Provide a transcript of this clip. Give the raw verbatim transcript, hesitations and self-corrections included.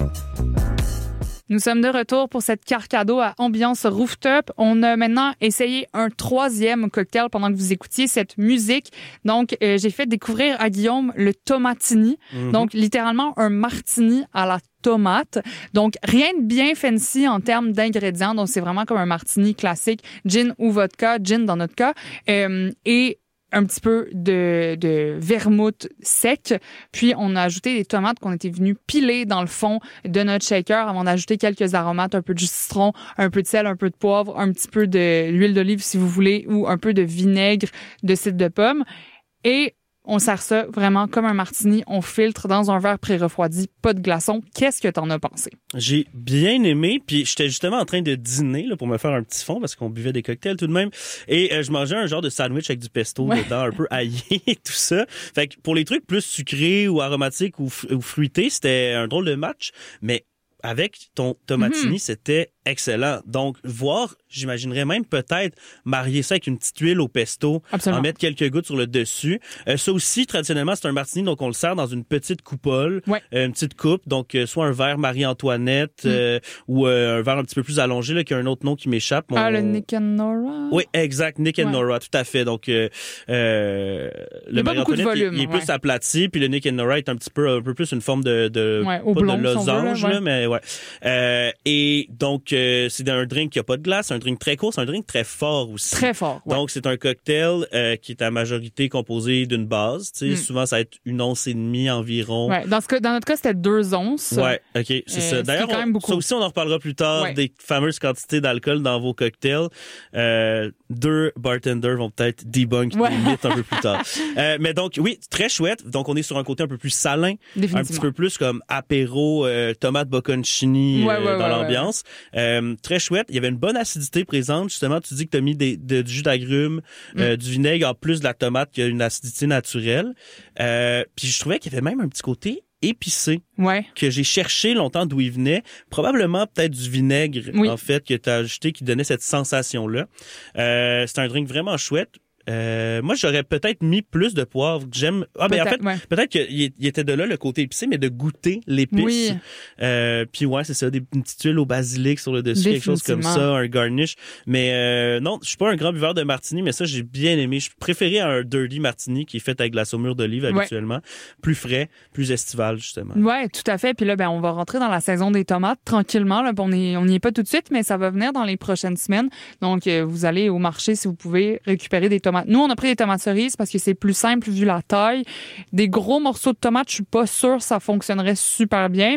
Nous sommes de retour pour cette carte cadeau à ambiance rooftop. On a maintenant essayé un troisième cocktail pendant que vous écoutiez cette musique. Donc, euh, j'ai fait découvrir à Guillaume le tomatini. Mm-hmm. Donc, littéralement un martini à la tomate. Donc, rien de bien fancy en termes d'ingrédients. Donc, c'est vraiment comme un martini classique, gin ou vodka, gin dans notre cas. Euh, et un petit peu de, de vermouth sec. Puis, on a ajouté des tomates qu'on était venus piler dans le fond de notre shaker avant d'ajouter quelques aromates, un peu de jus de citron, un peu de sel, un peu de poivre, un petit peu d'huile d'olive si vous voulez, ou un peu de vinaigre de cidre de pomme. Et on sert ça vraiment comme un martini. On filtre dans un verre pré-refroidi, pas de glaçons. Qu'est-ce que t'en as pensé? J'ai bien aimé, puis j'étais justement en train de dîner là, pour me faire un petit fond parce qu'on buvait des cocktails tout de même. Et euh, je mangeais un genre de sandwich avec du pesto ouais. dedans, un peu aillé et tout ça. Fait que pour les trucs plus sucrés ou aromatiques ou, ou fruités, c'était un drôle de match. Mais avec ton tomatini, mm-hmm. c'était excellent. Donc, voir, j'imaginerais même peut-être marier ça avec une petite huile au pesto, Absolument. En mettre quelques gouttes sur le dessus. Euh, ça aussi, traditionnellement, c'est un martini, donc on le sert dans une petite coupole, ouais. euh, une petite coupe, donc euh, soit un verre Marie-Antoinette mm. euh, ou euh, un verre un petit peu plus allongé, là, qui a un autre nom qui m'échappe. Ah, on... le Nick and Nora? Oui, exact, Nick and ouais. Nora, tout à fait. Donc, euh, euh, le Marie-Antoinette, volume, il, il est ouais. plus aplati, puis le Nick and Nora est un petit peu, un peu plus une forme de, de ouais, pas blond, de losange, veut, là, là, mais ouais. Euh, et donc, Euh, c'est un drink qui a pas de glace, un drink très court, c'est un drink très fort aussi. Très fort, ouais. Donc, c'est un cocktail euh, qui est à majorité composé d'une base. Tu sais, mm. souvent, ça va être une once et demie environ. Ouais. Dans, ce cas, dans notre cas, c'était deux onces. Ouais, OK, c'est euh, ça. D'ailleurs, on, ça aussi, on en reparlera plus tard, ouais. des fameuses quantités d'alcool dans vos cocktails. Euh, deux bartenders vont peut-être debunk ouais. les mythes un peu plus tard. euh, mais donc, oui, très chouette. Donc, on est sur un côté un peu plus salin, un petit peu plus comme apéro, euh, tomate bocconcini ouais, euh, ouais, dans ouais, l'ambiance. Ouais. Euh, très chouette. Il y avait une bonne acidité présente. Justement, tu dis que tu as mis des, de, du jus d'agrumes, mm. euh, du vinaigre en plus de la tomate qui a une acidité naturelle. Euh, puis je trouvais qu'il y avait même un petit côté épicé ouais. que j'ai cherché longtemps d'où il venait. Probablement peut-être du vinaigre, oui. en fait, que tu as ajouté qui donnait cette sensation-là. Euh, c'est un drink vraiment chouette. Euh, moi, j'aurais peut-être mis plus de poivre. J'aime. Ah, ben en fait, ouais. peut-être qu'il était de là le côté épicé, mais de goûter l'épice. Oui. Euh, puis ouais, c'est ça, des une petite huile au basilic sur le dessus, quelque chose comme ça, un garnish. Mais euh, non, je suis pas un grand buveur de martini, mais ça j'ai bien aimé. Je préférais un dirty martini qui est fait avec de la saumure d'olive habituellement, ouais. plus frais, plus estival justement. Ouais, tout à fait. Puis là, ben on va rentrer dans la saison des tomates tranquillement. Là, on est, on n'y est pas tout de suite, mais ça va venir dans les prochaines semaines. Donc, euh, vous allez au marché si vous pouvez récupérer des tomates. Nous, on a pris des tomates cerises parce que c'est plus simple vu la taille. Des gros morceaux de tomates, je suis pas sûre que ça fonctionnerait super bien.